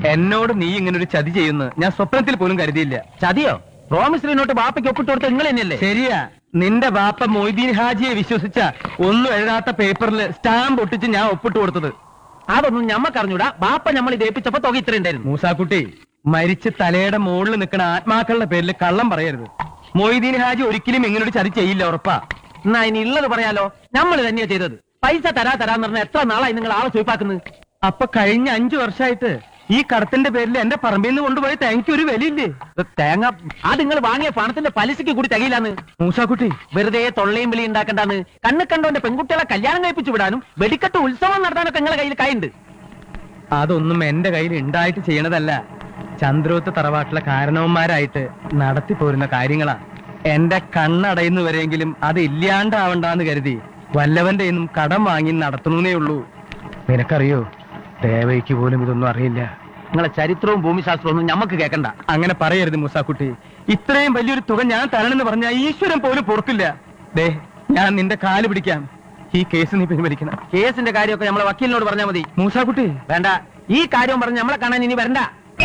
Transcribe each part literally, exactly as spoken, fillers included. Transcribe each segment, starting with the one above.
എന്നോട് നീ ഇങ്ങനെ ഒരു ചതി ചെയ്യുന്നു ഞാൻ സ്വപ്നത്തിൽ പോലും കരുതിയില്ല. ചതിയോ? പ്രോമിസറി നോട്ട് ബാപ്പയ്ക്ക് ഒപ്പിട്ട് കൊടുത്ത നിങ്ങൾ തന്നെയല്ലേ? ശരിയാ, നിന്റെ ബാപ്പ മൊയ്തീൻ ഹാജിയെ വിശ്വസിച്ച ഒന്നും എഴുതാത്ത പേപ്പറിൽ സ്റ്റാമ്പ് ഒട്ടിച്ച് ഞാൻ ഒപ്പിട്ട് കൊടുത്തത്. അതൊന്നും ഞമ്മക്ക് അറിഞ്ഞൂടാ. ബാപ്പ നമ്മൾ ഇത് ഏൽപ്പിച്ചപ്പോ തുക ഇത്ര ഉണ്ടായിരുന്നു. മൂസാക്കുട്ടി, മരിച്ച് തലയുടെ മുകളിൽ നിൽക്കുന്ന ആത്മാക്കളുടെ പേരിൽ കള്ളം പറയരുത്. മൊയ്തീൻ ഹാജി ഒരിക്കലും ഇങ്ങനൊരു ചതി ചെയ്യില്ല, ഉറപ്പാ. എന്നാ ഇനി ഉള്ളത് പറയാലോ, നമ്മൾ തന്നെയാ ചെയ്തത്. പൈസ തരാ തരാന്ന് പറഞ്ഞാൽ എത്ര നാളായി നിങ്ങൾ ആളെ ചോദിപ്പാക്കുന്നത്? അപ്പൊ കഴിഞ്ഞ അഞ്ചു വർഷമായിട്ട് ഈ കടത്തിന്റെ പേരിൽ എന്റെ പറമ്പിൽ നിന്ന് കൊണ്ടുപോയി തേങ്ങയ്ക്ക് ഒരു വിലയില്ലേ? തേങ്ങ അത് നിങ്ങൾ വാങ്ങിയ പണത്തിന്റെ പലിശയ്ക്ക് കൂടി തികയില്ലാന്ന്. മൂസാക്കുട്ടി, വെറുതെ തൊള്ളയും വിളി ഉണ്ടാക്കണ്ടാന്ന്. കണ്ണ് കണ്ടോന്റെ പെൺകുട്ടികളെ കല്യാണം കഴിപ്പിച്ചു വിടാനും വെടിക്കെട്ട് ഉത്സവം നടത്താനൊക്കെ നിങ്ങളെ കയ്യിൽ കൈയുണ്ട്. അതൊന്നും എന്റെ കയ്യിൽ ഉണ്ടായിട്ട് ചെയ്യണതല്ല. ചന്ദ്രോത്ത് തറവാട്ടിലെ കാരണവന്മാരായിട്ട് നടത്തി പോരുന്ന കാര്യങ്ങളാ. എന്റെ കണ്ണടയുന്നവരെങ്കിലും അത് ഇല്ലാണ്ടാവണ്ടെന്ന് കരുതി വല്ലവന്റെ ഇന്നും കടം വാങ്ങി നടത്തണേ ഉള്ളൂ. നിനക്കറിയോ, ദേവയ്ക്ക് പോലും ഇതൊന്നും അറിയില്ല. നിങ്ങളെ ചരിത്രവും ഭൂമിശാസ്ത്രവും ഒന്നും ഞമ്മക്ക് കേൾക്കണ്ട. അങ്ങനെ പറയരുത് മൂസാക്കുട്ടി. ഇത്രയും വലിയൊരു തുക ഞാൻ തരണമെന്ന് പറഞ്ഞാൽ ഈശ്വരൻ പോലും പൊറുക്കില്ല. ദേ, ഞാൻ നിന്റെ കാല് പിടിക്കാം. ഈ കേസ് നീ പിൻവലിക്കണം. കേസിന്റെ കാര്യമൊക്കെ നമ്മളെ വക്കീലിനോട് പറഞ്ഞാൽ മതി. മൂസാക്കുട്ടി, വേണ്ട, ഈ കാര്യം പറഞ്ഞ് നമ്മളെ കാണാൻ ഇനി വരണ്ട.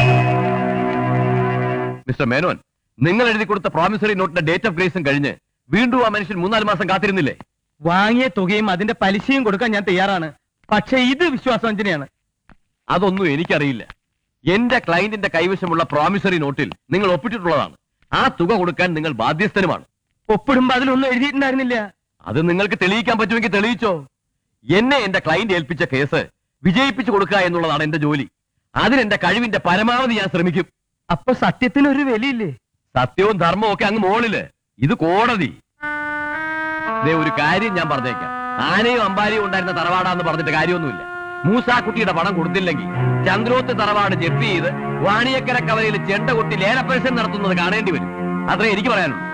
മിസ്റ്റർ മേനോൻ, നിങ്ങൾ എഴുതി കൊടുത്ത പ്രോമിസറി നോട്ടിന്റെ ഡേറ്റ് ഓഫ് ഗ്രേസും കഴിഞ്ഞ് വീണ്ടും ആ മനുഷ്യൻ മൂന്നാല് മാസം കാത്തിരുന്നില്ലേ? വാങ്ങിയ തുകയും അതിന്റെ പലിശയും കൊടുക്കാൻ ഞാൻ തയ്യാറാണ്. പക്ഷെ ഇത് വിശ്വാസവഞ്ചനയാണ്. അതൊന്നും എനിക്കറിയില്ല. എന്റെ ക്ലയന്റിന്റെ കൈവശമുള്ള പ്രോമിസറി നോട്ടിൽ നിങ്ങൾ ഒപ്പിട്ടിട്ടുള്ളതാണ്. ആ തുക കൊടുക്കാൻ നിങ്ങൾ ബാധ്യസ്ഥനുമാണ്. ഒപ്പിടുമ്പോ അതിലൊന്നും എഴുതിയിട്ടുണ്ടായിരുന്നില്ല. അത് നിങ്ങൾക്ക് തെളിയിക്കാൻ പറ്റുമെങ്കിൽ തെളിയിച്ചോ. എന്നെ എന്റെ ക്ലയന്റ് ഏൽപ്പിച്ച കേസ് വിജയിപ്പിച്ചു കൊടുക്കുക എന്നുള്ളതാണ് എന്റെ ജോലി. അതിനെന്റെ കഴിവിന്റെ പരമാവധി ഞാൻ ശ്രമിക്കും. അപ്പൊ സത്യത്തിന് ഒരു വിലയില്ലേ? സത്യവും ധർമ്മവും ഒക്കെ അങ്ങ് മോളില്. ഇത് കോടതി. ദേ, ഒരു കാര്യം ഞാൻ പറഞ്ഞേക്കാം. ആനയും അമ്പാരിയും ഉണ്ടായിരുന്ന തറവാടാന്ന് പറഞ്ഞിട്ട് കാര്യമൊന്നുമില്ല. മൂസാക്കുട്ടിയുടെ പണം കൊടുത്തില്ലെങ്കിൽ ചന്ദ്രോത്ത് തറവാട് ജപ്തി ചെയ്ത് വാണിയക്കര കവലയിൽ ചെണ്ട കൊട്ടി ലേലപ്പരസ്യം നടത്തുന്നത് കാണേണ്ടി വരും. അത്രേ എനിക്ക് പറയാനുള്ളൂ.